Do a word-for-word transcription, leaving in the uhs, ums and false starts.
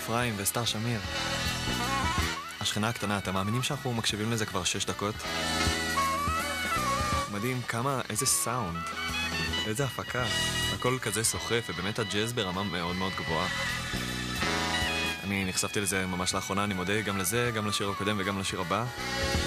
אפרים וסטאר שמיר. השכנה הקטנה, אתם מאמינים שאנחנו מקשיבים לזה כבר שש דקות? מדהים כמה, איזה סאונד, איזה הפקה, הכל כזה סוחף, ובאמת הג'אז ברמה מאוד מאוד גבוהה. אני נחשפתי לזה ממש לאחרונה, אני מודה גם לזה, גם לשיר הקודם וגם לשיר הבא.